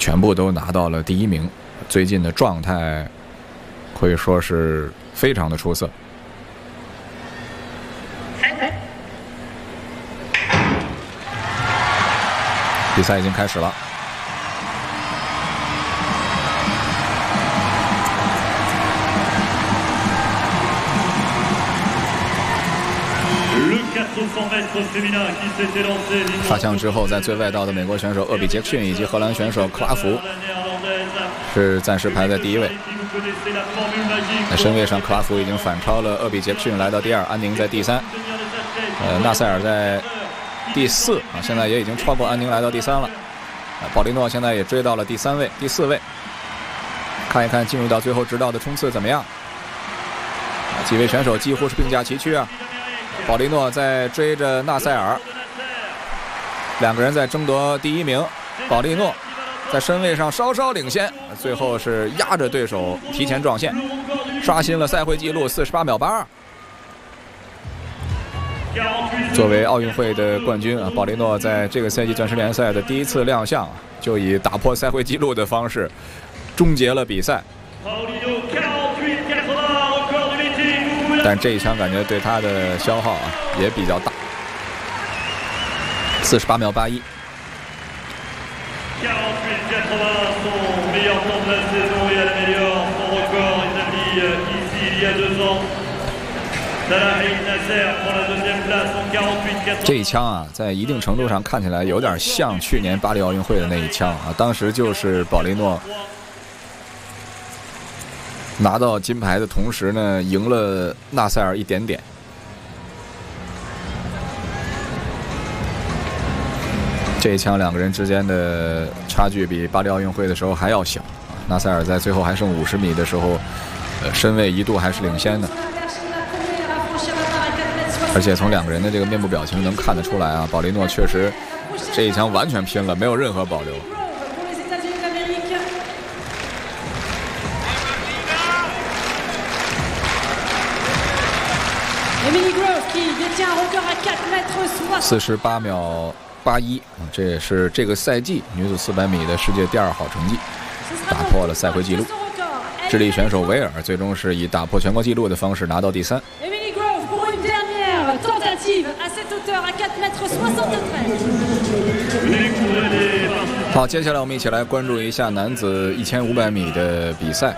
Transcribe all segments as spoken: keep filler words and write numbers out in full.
全部都拿到了第一名，最近的状态可以说是非常的出色。比赛已经开始了。发枪之后，在最外道的美国选手厄比杰克逊以及荷兰选手克拉福是暂时排在第一位。在身位上，克拉福已经反超了厄比杰克逊，来到第二，安宁在第三，呃，纳塞尔在第四啊，现在也已经超过安宁，来到第三了。啊，保利诺现在也追到了第三位、第四位。看一看进入到最后直道的冲刺怎么样？啊，几位选手几乎是并驾齐驱啊。保利诺在追着纳塞尔，两个人在争夺第一名。保利诺在身位上稍稍领先，最后是压着对手提前撞线，刷新了赛会纪录四十八秒八二。作为奥运会的冠军啊，保利诺在这个赛季钻石联赛的第一次亮相，就以打破赛会纪录的方式终结了比赛。但这一枪感觉对他的消耗啊也比较大，四十八秒八一。这一枪啊，在一定程度上看起来有点像去年巴黎奥运会的那一枪啊，当时就是保利诺拿到金牌的同时呢，赢了纳塞尔一点点。这一枪两个人之间的差距比巴黎奥运会的时候还要小。纳塞尔在最后还剩五十米的时候，呃，身位一度还是领先的。而且从两个人的这个面部表情能看得出来啊，保利诺确实这一枪完全拼了，没有任何保留。四十八秒八一，这也是这个赛季女子四百米的世界第二好成绩，打破了赛会纪录。智利选手维尔最终是以打破全国纪录的方式拿到第三。好，接下来我们一起来关注一下男子一千五百米的比赛。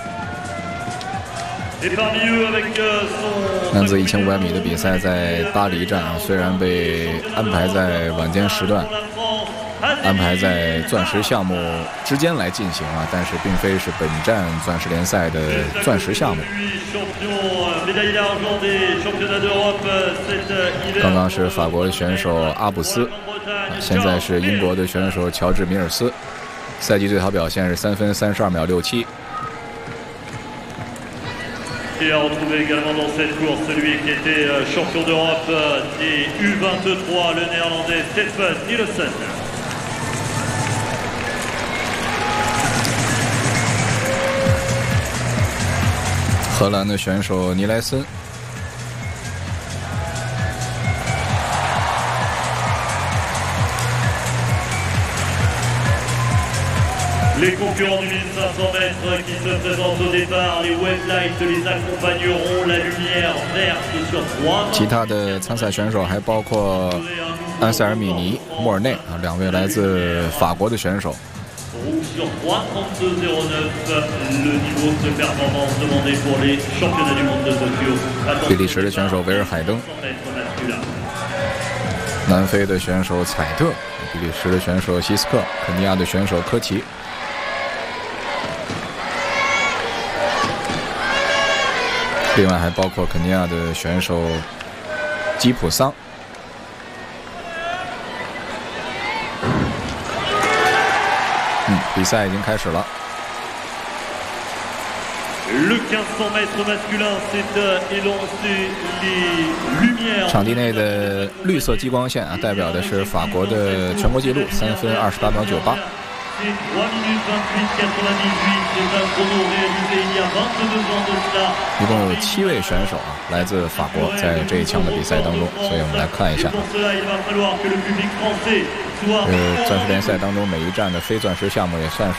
男子一千五百米的比赛在巴黎站，虽然被安排在晚间时段，安排在钻石项目之间来进行啊，但是并非是本站钻石联赛的钻石项目。刚刚是法国的选手阿布斯，现在是英国的选手乔治米尔斯，赛季最好表现是三分三十二秒六七。 Et à retrouver également dans cette course celui qui était champion d'Europe des U vingt-trois, le néerlandais Stefan Nielsen. 荷兰的选手尼莱森。 Les concurrents du mille cinq cents mètres qui se présentent au départ, les web lights les accompagneront, la lumière verte sur trois. 其他的参赛选手还包括安塞尔米尼、莫尔内啊，两位来自法国的选手。 Sur trois trente-deux zéro neuf, le niveau de performance demandé pour les championnats du monde de Tokyo. 比利时的选手维尔海登，南非的选手采特，比利时的选手希斯克，肯尼亚的选手科奇。另外还包括肯尼亚的选手基普桑。嗯，比赛已经开始了。场地内的绿色激光线啊，代表的是法国的全国纪录，三分二十八秒九八。一共有七位选手啊，来自法国，在这一枪的比赛当中，所以我们来看一下。呃，钻石联赛当中每一站的非钻石项目也算是